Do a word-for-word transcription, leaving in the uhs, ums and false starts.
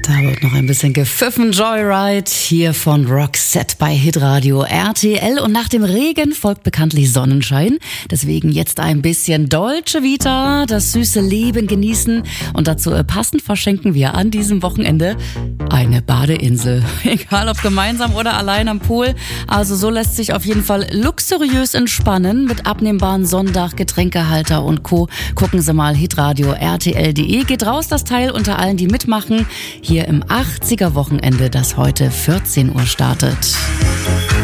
Da wird noch ein bisschen gepfiffen. Joyride hier von Roxette bei Hitradio R T L. Und nach dem Regen folgt bekanntlich Sonnenschein. Deswegen jetzt ein bisschen Dolce Vita, das süße Leben genießen. Und dazu passend verschenken wir an diesem Wochenende eine Badeinsel. Egal ob gemeinsam oder allein am Pool. Also so lässt sich auf jeden Fall luxuriös entspannen mit abnehmbaren Sonndach, Getränkehalter und Co. Gucken Sie mal hitradio r t l punkt d e. Geht raus das Teil unter allen, die mitmachen. Hier im achtziger Wochenende, das heute vierzehn Uhr startet.